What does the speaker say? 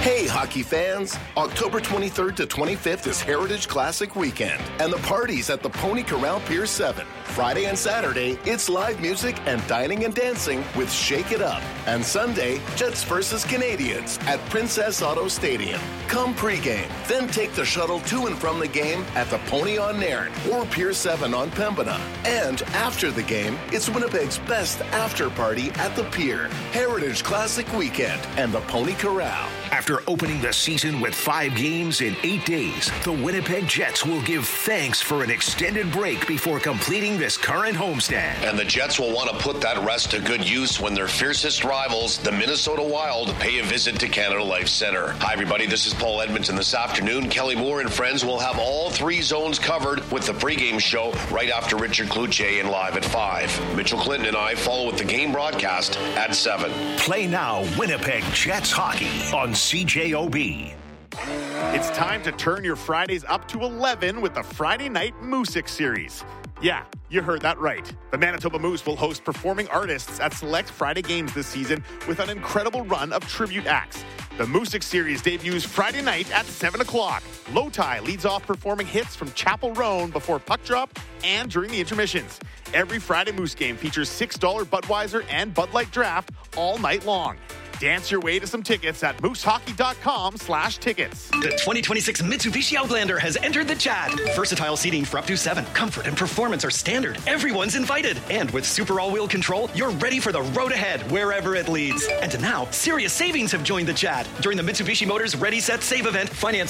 Hey, hockey fans! October 23rd to 25th is Heritage Classic Weekend, and the party's at the Pony Corral Pier 7. Friday and Saturday, it's live music and dining and dancing with Shake It Up. And Sunday, Jets versus Canadians at Princess Auto Stadium. Come pregame, then take the shuttle to and from the game at the Pony on Nairn or Pier 7 on Pembina. And after the game, it's Winnipeg's best after party at the Pier. Heritage Classic Weekend and the Pony Corral. After opening the season with 5 games in 8 days, the Winnipeg Jets will give thanks for an extended break before completing this current homestand. And the Jets will want to put that rest to good use when their fiercest rivals, the Minnesota Wild, pay a visit to Canada Life Centre. Hi, everybody. This is Paul Edmonton. This afternoon, Kelly Moore and friends will have all 3 zones covered with the pregame show right after Richard Cloutier and live at 5. Mitchell Clinton and I follow with the game broadcast at 7. Play now Winnipeg Jets hockey on CJOB. It's time to turn your Fridays up to 11 with the Friday Night Moosic Series. Yeah, you heard that right. The Manitoba Moose will host performing artists at select Friday games this season with an incredible run of tribute acts. The Moosic Series debuts Friday night at 7 o'clock. Lowtie leads off performing hits from Chapel Roan before puck drop and during the intermissions. Every Friday Moose game features $6 Budweiser and Bud Light draft all night long. Dance your way to some tickets at moosehockey.com/tickets. The 2026 Mitsubishi Outlander has entered the chat. Versatile seating for up to 7. Comfort and performance are standard. Everyone's invited. And with super all-wheel control, you're ready for the road ahead, wherever it leads. And now, serious savings have joined the chat. During the Mitsubishi Motors Ready, Set, Save event, finance